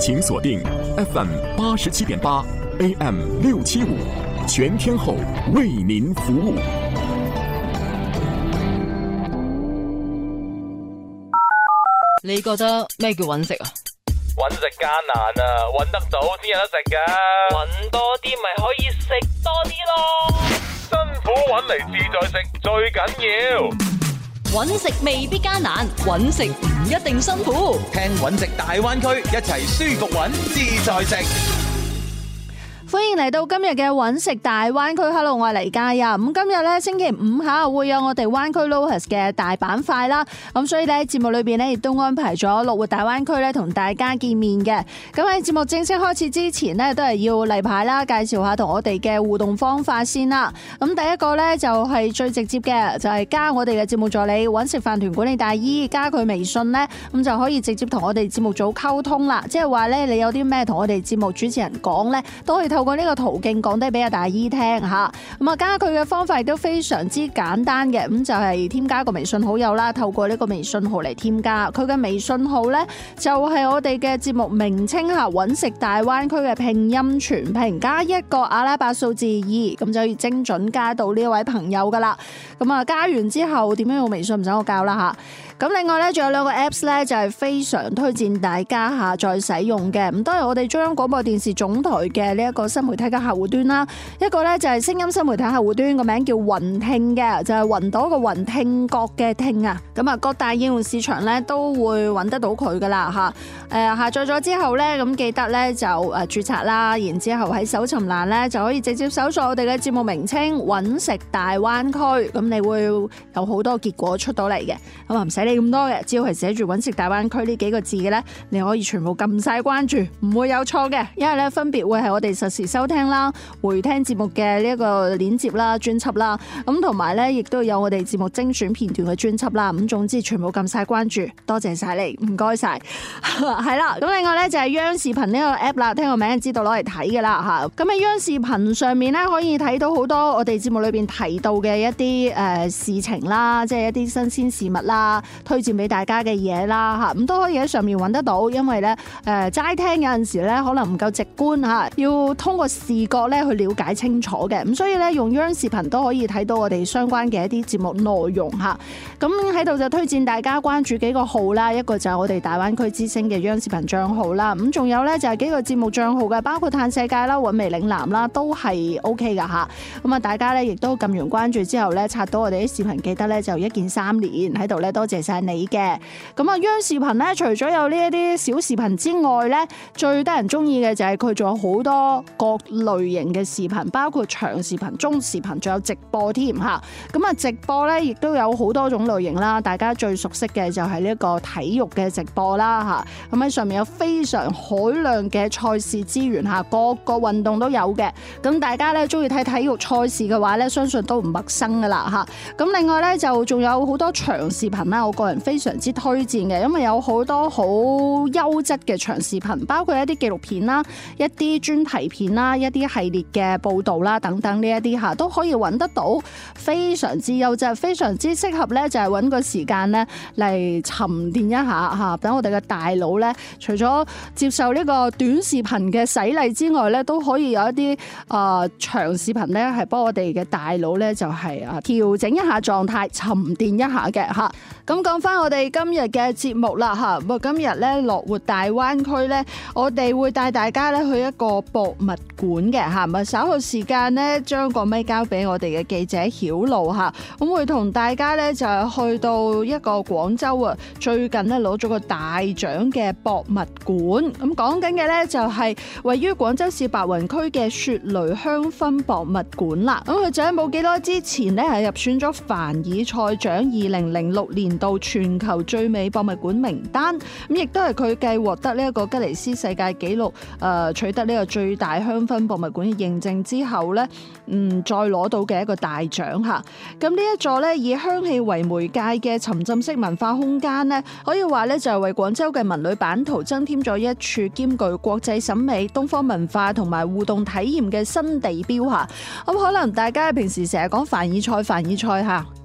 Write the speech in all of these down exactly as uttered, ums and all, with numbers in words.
請鎖定 F M 八十七點八 A M 六七五，全天候為您服務。 你覺得咩叫揾食啊？ 揾食艱難啊，揾得到先有得食噶。 揾多啲咪可以食多啲咯。 辛苦揾嚟自在食最緊要。 揾食未必艱難，揾食唔一定辛苦。 聽揾食大灣區，一齊舒服揾自在食。 歡迎嚟到今日嘅揾食大灣區 ，Hello， 我係黎嘉欣。咁今日咧星期五下會有我哋灣區 Locus 嘅大板塊啦。咁所以咧節目裏邊咧亦都安排咗樂活大灣區咧同大家見面嘅。咁喺節目正式開始之前呢，都係要例牌啦，介紹下同我哋嘅互動方法先啦。咁第一個咧就係最直接嘅，就係加我哋嘅節目助理揾食飯團管理大姨，加佢微信咧，咁就可以直接同我哋節目組溝通啦。即係話咧，你有啲咩同我哋節目主持人講咧，都可以透過呢個途徑講低俾阿大姨聽吓。咁啊，加佢嘅方法亦都非常之簡單嘅，咁就係添加個微信好友啦。透過呢個微信號嚟添加佢嘅微信號呢，就係我哋嘅節目名稱吓，揾食大灣區嘅拼音全拼加一個阿拉伯數字二，咁就可以精準加到呢位朋友噶啦。咁啊，加完之後點樣用微信唔使我教啦吓。咁另外咧，仲有兩個 Apps 咧，就係非常推薦大家下載使用嘅。咁都係我哋中央廣播電視總台嘅呢一個新媒體嘅客戶端啦。一個咧就係聲音新媒體客戶端，個名叫雲聽嘅，就係雲朵個雲，聽覺嘅聽啊。咁啊，各大應用市場咧都會揾得到佢噶啦吓。誒，下載咗之後咧，咁記得咧就誒註冊啦，然之後喺搜尋欄咧就可以直接搜索我哋嘅節目名稱揾食大灣區，咁你會有好多結果出到嚟嘅。咁啊，唔使你咁多嘅，只要係寫住揾食大灣區呢幾個字嘅咧，你可以全部撳晒關注，唔會有錯嘅。因為咧分別會係我哋實時收聽啦、回聽節目嘅呢一個鏈接啦、專輯啦，咁同埋咧亦都有我哋節目精選片段嘅專輯啦。咁總之全部撳晒關注，多謝晒你，唔該晒。係啦，咁另外咧就係央視頻呢個 app 啦，聽個名就知道攞嚟睇嘅啦吓。咁喺央視頻上面咧可以睇到好多我哋節目裏邊提到嘅一啲誒事情啦，即係一啲新鮮事物啦。推薦俾大家嘅嘢啦嚇，咁都可以喺上面揾得到，因為咧誒齋聽有陣時咧可能唔夠直觀嚇，要通過視覺咧去了解清楚嘅，咁所以咧用央視頻都可以睇到我哋相關嘅一啲節目內容嚇。咁喺度就推薦大家關注幾個號啦，一個就係我哋大灣區之聲嘅央視頻帳號啦，咁仲有咧就係幾個節目帳號嘅，包括嘆世界啦、韻味嶺南啦，都係 O K 噶嚇。咁啊，大家咧亦都撳完關注之後咧，刷到我哋啲視頻，記得咧就一鍵三連喺度咧，多謝晒你嘅。咁啊，央視頻咧，除咗有呢一啲小視頻之外咧，最得人中意嘅就係佢仲有好多各類型嘅視頻，包括長視頻、中視頻，仲有直播添吓。咁啊，直播咧亦都有好多種類型啦。大家最熟悉嘅就係呢一個體育嘅直播啦吓。咁喺上面有非常海量嘅賽事資源吓，各個運動都有嘅。咁大家咧中意睇體育賽事嘅話咧，相信都唔陌生噶啦吓。咁另外咧就仲有好多長視頻啦，我個人非常之推薦嘅，因為有好多好優質嘅長視頻，包括一啲紀錄片啦、一啲專題片啦、一啲系列嘅報道啦等等呢一啲吓，都可以揾得到，非常之優質，非常之適合咧，就係揾個時間咧嚟沉澱一下吓，等我哋嘅大腦咧，除咗接受呢個短視頻嘅洗禮之外咧，都可以有一啲啊、呃、長視頻咧，係幫我哋嘅大腦咧，就係啊調整一下狀態，沉澱一下嘅吓。咁講翻我哋今日嘅節目啦吓，咁今日咧樂活大灣區咧，我哋會帶大家咧去一個博物館嘅吓，咁啊稍後時間咧將個咪交俾我哋嘅記者曉露吓，咁會同大家咧就係去到一個廣州啊最近咧攞咗個大獎嘅博物館，咁講緊嘅咧就係位於廣州市白雲區嘅雪雷香薰博物館啦。咁佢就喺冇幾耐之前咧係入選咗凡爾賽獎二零零六年度全球最美博物館名單，咁亦都係佢繼獲得呢一個吉尼斯世界紀錄誒、呃、取得呢個最大香薰博物館嘅認證之後咧，嗯再攞到嘅一個大獎吓。咁呢一座咧以香氣為媒介嘅沉浸式文化空間咧，可以話咧就係為廣州嘅文旅版圖增添咗一處兼具國際審美、東方文化同埋互動體驗嘅新地標吓。咁可能大家平時成日講凡爾賽、凡爾賽吓。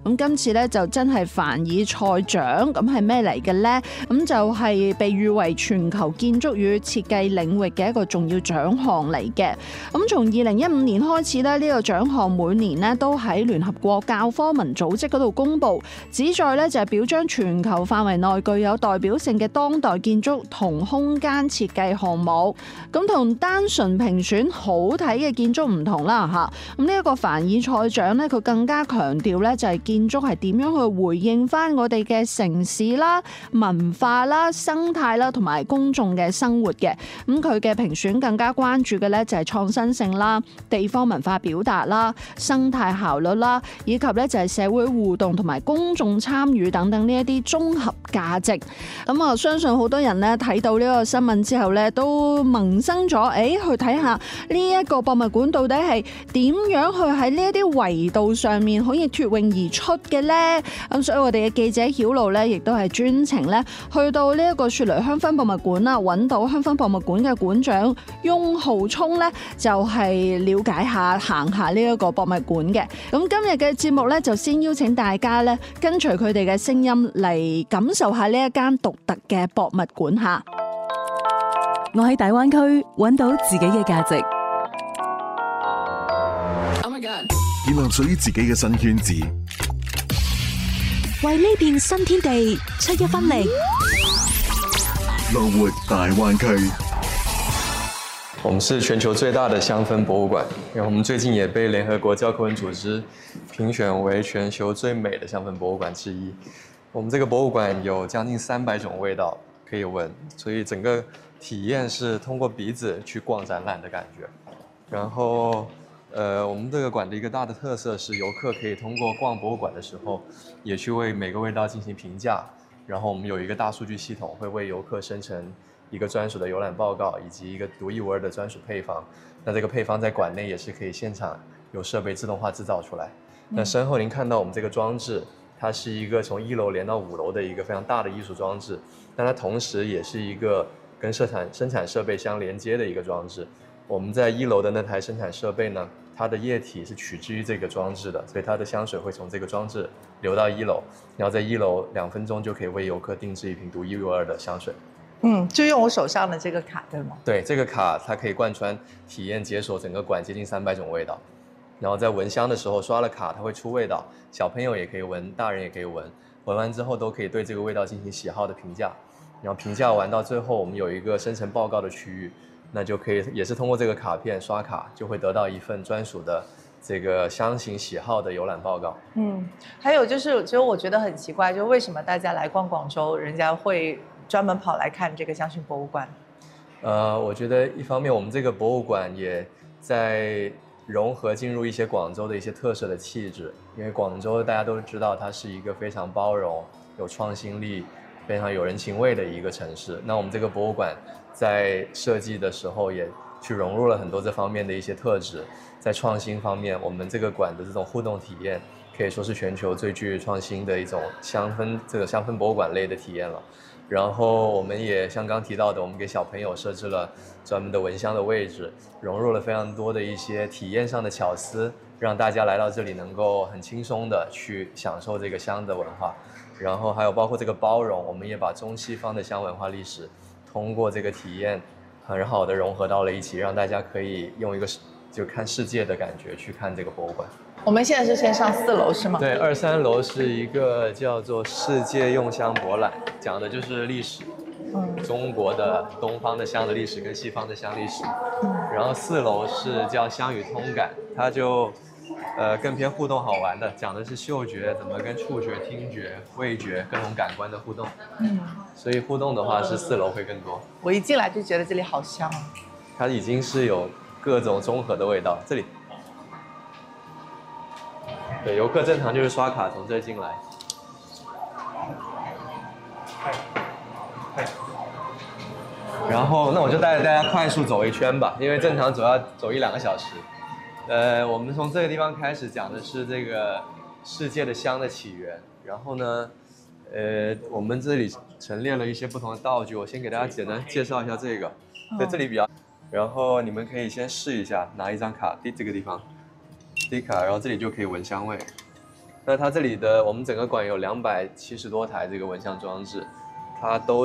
咁今次咧就真係凡爾賽獎，咁係咩嚟嘅咧？咁就係被譽為全球建築與設計領域嘅一個重要獎項嚟嘅。咁從二零一五年開始咧，呢個獎項每年咧都喺聯合國教科文組織嗰度公布，旨在咧就係表彰全球範圍內具有代表性嘅當代建築同空間設計項目。咁同單純評選好睇嘅建築唔同啦嚇。咁呢一個凡爾賽獎咧，佢更加強調咧就係建築係點樣去回應翻我哋嘅城市啦、文化啦、生態啦同埋公眾嘅生活嘅。咁佢嘅評選更加關注嘅咧就係創新性啦、地方文化表達啦、生態效率啦，以及咧就係社會互動同埋公眾參與等等呢一啲綜合價值。咁我相信好多人咧睇到呢個新聞之後咧，都萌生咗誒去睇下呢一個博物館到底係點樣去喺呢一啲維度上面可以脫穎而出嘅咧。咁所以我哋嘅記者曉露咧，亦都係專程咧去到呢一個雪梨香薰博物館啦，揾到香薰博物館嘅館長翁浩聰咧，就係了解下行下呢一個博物館嘅。咁今日嘅節目咧，就先邀請大家咧跟隨佢哋嘅聲音嚟感受下呢一間獨特嘅博物館吓。 我喺大灣區揾到自己嘅價值， 建立屬於自己嘅新圈子， 為呢片新天地出一分力。 樂活大灣區。 我們是全球最大的香氛博物館，然後我們最近也被聯合國教科文組織評選為全球最美的香氛博物館之一。我們這個博物館有將近三百種味道可以聞，所以整個體驗是通過鼻子去逛展覽的感覺。然後，呃，我們這個館的一個大的特色是遊客可以通過逛博物館的時候，也去為每個味道進行評價。然後我們有一個大數據系統，會為遊客生成一個專屬的遊覽報告，以及一個獨一無二的專屬配方。那這個配方在館內也是可以現場有設備自動化製造出來。那身後您看到我們這個裝置，它是一個從一樓連到五樓的一個非常大的藝術裝置，但它同時也是一個跟生產生產設備相連接的一個裝置。我們在一樓的那台生產設備呢，它的液體是取之於這個裝置的，所以它的香水會從這個裝置流到一樓，然後在一樓兩分鐘就可以為遊客定製一瓶獨一無二的香水。 嗯，就用我手上的這個卡，對嗎？ 對，這個卡它可以貫穿體驗解鎖整個館接近三百種味道，然後在聞香的時候刷了卡，它會出味道，小朋友也可以聞，大人也可以聞，聞完之後都可以對這個味道進行喜好的評價，然後評價完到最後，我們有一個生成報告的區域，那就可以也是通過這個卡片刷卡，就會得到一份專屬的這個香型喜好的遊覽報告。 嗯，還有就是，其實我覺得很奇怪，就為什麼大家來逛廣州，人家會專門跑來看這個香薰博物館？ 呃，我覺得一方面，我們這個博物館也在融合進入一些廣州的一些特色的氣質，因為廣州大家都知道，它是一個非常包容、有創新力、非常有人情味的一個城市。那我們這個博物館在設計的時候，也去融入了很多這方面的一些特質。在創新方面，我們這個館的這種互動體驗，可以說是全球最具創新的一種香氛，這個香氛博物館類的體驗了。然後我們也像剛提到的，我們給小朋友設置了專門的聞香的位置，融入了非常多的一些體驗上的巧思，讓大家來到這裡能夠很輕鬆的去享受這個香的文化。然後還有包括這個包容，我們也把中西方的香文化歷史通過這個體驗很好的融合到了一起，讓大家可以用一個就看世界的感覺去看這個博物館。 我們現在是先上四樓是嗎？ 對，二三樓是一個叫做世界用香博覽，講的就是歷史，嗯，中國的東方的香的歷史跟西方的香歷史。嗯，然後四樓是叫香與通感，它就呃更偏互動好玩的，講的是嗅覺怎麼跟觸覺、聽覺、味覺各種感官的互動。嗯，所以互動的話是四樓會更多。 我一進來就覺得這裡好香啊！ 它已經是有各種綜合的味道，這裡。對，遊客正常就是刷卡從這進來。然後，那我就帶着大家快速走一圈吧，因為正常走要走一兩個小時。呃，我們從這個地方開始講的是這個世界的香的起源。然後呢，呃，我們這裡陳列了一些不同的道具，我先給大家簡單介紹一下這個。在這裡比較，然後你們可以先試一下，拿一張卡遞這個地方。卡，然後這裡就可以聞香味， 那它这里的我们整个馆有两百七十多台这个蚊香装置，它都